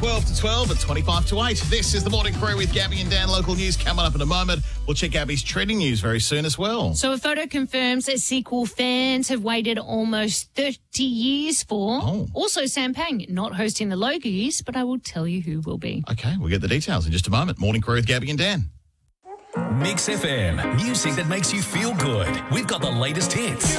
12 to 12 and 25 to 8. This is the Morning Crew with Gabby and Dan. Local news coming up in a moment. We'll check Gabby's trending news very soon as well. So a photo confirms that sequel fans have waited almost 30 years for. Oh. Also, Sam Pang not hosting the Logies, but I will tell you who will be. Okay, we'll get the details in just a moment. Morning Crew with Gabby and Dan. Mix FM, music that makes you feel good. We've got the latest hits.